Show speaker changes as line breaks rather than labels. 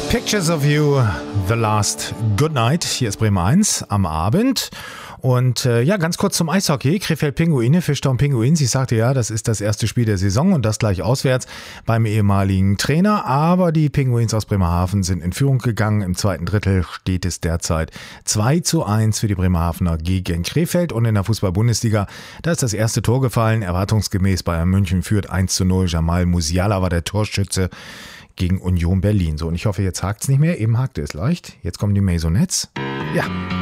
Pictures of You, The Last Goodnight. Hier ist Bremen 1 am Abend. Und ganz kurz zum Eishockey. Krefeld Pinguine, Fischtown Pinguins. Ich sagte ja, das ist das erste Spiel der Saison und das gleich auswärts beim ehemaligen Trainer. Aber die Pinguins aus Bremerhaven sind in Führung gegangen. Im zweiten Drittel steht es derzeit 2:1 für die Bremerhavener gegen Krefeld. Und in der Fußball-Bundesliga, da ist das erste Tor gefallen. Erwartungsgemäß Bayern München führt 1:0. Jamal Musiala war der Torschütze gegen Union Berlin. So, und ich hoffe, jetzt hakt's nicht mehr. Eben hakte es leicht. Jetzt kommen die Maisonettes. Ja.